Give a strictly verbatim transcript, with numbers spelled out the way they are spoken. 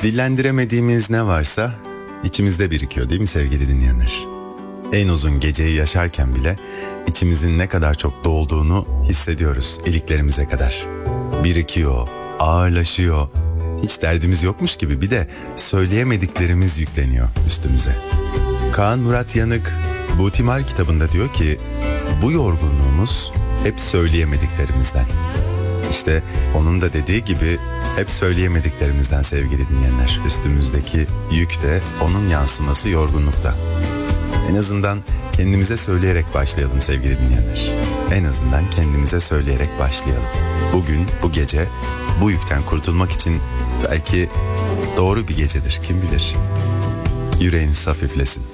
Dillendiremediğimiz ne varsa içimizde birikiyor, değil mi sevgili dinleyenler? En uzun geceyi yaşarken bile içimizin ne kadar çok dolduğunu hissediyoruz iliklerimize kadar. Birikiyor, ağırlaşıyor. Hiç derdimiz yokmuş gibi bir de söyleyemediklerimiz yükleniyor üstümüze. Kaan Murat Yanık Bu Timar kitabında diyor ki bu yorgunluğumuz hep söyleyemediklerimizden. İşte onun da dediği gibi hep söyleyemediklerimizden sevgili dinleyenler. Üstümüzdeki yük de onun yansıması yorgunlukta. En azından kendimize söyleyerek başlayalım sevgili dinleyenler. En azından kendimize söyleyerek başlayalım. Bugün, bu gece bu yükten kurtulmak için belki doğru bir gecedir, kim bilir. Yüreğiniz hafiflesin.